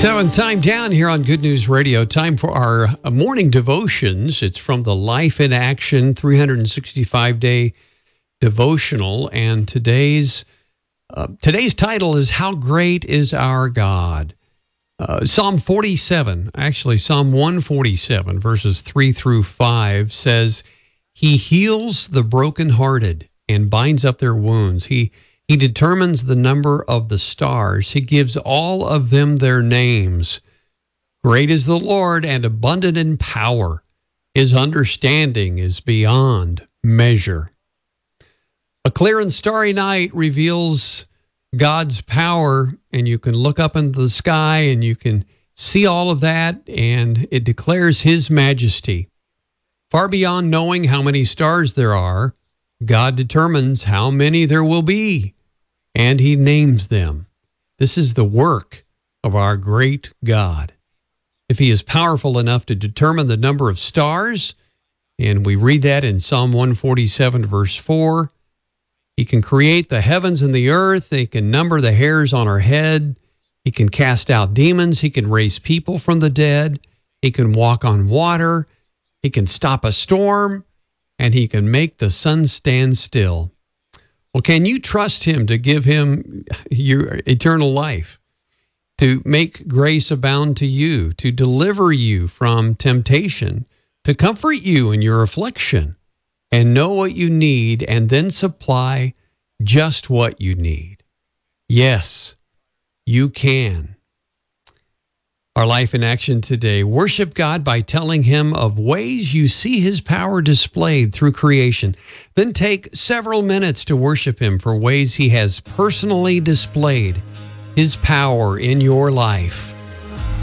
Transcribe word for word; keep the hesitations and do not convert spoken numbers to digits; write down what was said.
Seven time down here on Good News Radio. Time for our morning devotions. It's from the Life in Action three hundred sixty-five day devotional, and today's uh, today's title is "How Great Is Our God." Uh, Psalm forty-seven, actually Psalm one forty-seven, verses three through five says, "He heals the brokenhearted and binds up their wounds. He He determines the number of the stars. He gives all of them their names. Great is the Lord and abundant in power. His understanding is beyond measure." A clear and starry night reveals God's power, and you can look up into the sky and you can see all of that, and it declares His majesty. Far beyond knowing how many stars there are, God determines how many there will be, and He names them. This is the work of our great God. If He is powerful enough to determine the number of stars, and we read that in Psalm one forty-seven, verse four, He can create the heavens and the earth. He can number the hairs on our head. He can cast out demons. He can raise people from the dead. He can walk on water. He can stop a storm, and He can make the sun stand still. Well, can you trust Him to give Him your eternal life, to make grace abound to you, to deliver you from temptation, to comfort you in your affliction, and know what you need, and then supply just what you need? Yes, you can. Our Life in Action today: worship God by telling Him of ways you see His power displayed through creation. Then take several minutes to worship Him for ways He has personally displayed His power in your life.